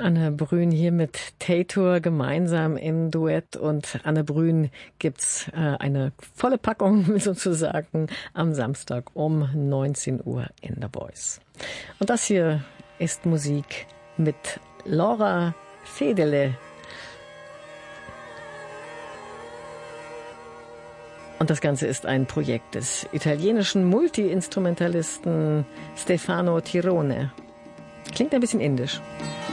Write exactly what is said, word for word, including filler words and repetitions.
Anne Brün hier mit Tator gemeinsam im Duett, und Anne Brün gibt's äh, eine volle Packung sozusagen am Samstag um neunzehn Uhr in The Voice. Und das hier ist Musik mit Laura Fedele. Und das Ganze ist ein Projekt des italienischen Multi-Instrumentalisten Stefano Tirone. Klingt ein bisschen indisch.